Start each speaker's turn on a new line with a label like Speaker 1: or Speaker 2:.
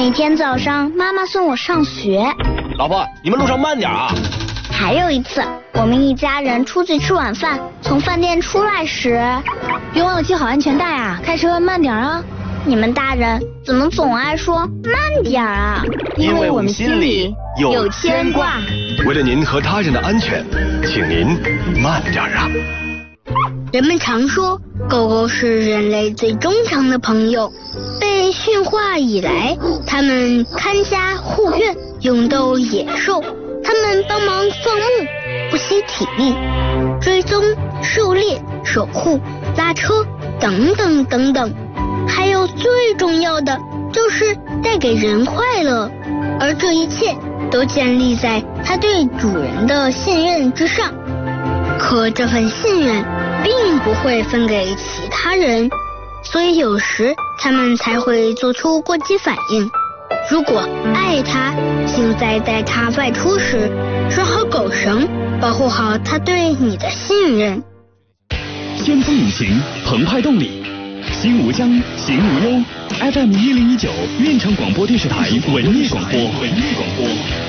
Speaker 1: 每天早上妈妈送我上学。
Speaker 2: 老婆，你们路上慢点啊。
Speaker 1: 还有一次，我们一家人出去吃晚饭，从饭店出来时，
Speaker 3: 别忘了系好安全带啊，开车慢点啊。
Speaker 1: 你们大人怎么总爱说慢点啊？
Speaker 2: 因为我们心里有牵挂。
Speaker 4: 为了您和他人的安全，请您慢点啊。
Speaker 5: 人们常说，狗狗是人类最忠诚的朋友。被驯化以来，它们看家护院，勇斗野兽。它们帮忙放牧，不惜体力，追踪、狩猎、守护、拉车等等等等。还有最重要的就是带给人快乐，而这一切都建立在它对主人的信任之上。可这份信任并不会分给其他人，所以有时他们才会做出过激反应。如果爱它，请在带它外出时拴好狗绳，保护好它对你的信任。
Speaker 6: 先锋引擎，澎湃动力，心无疆，行无忧。FM 1019，运城广播电视台文艺广播。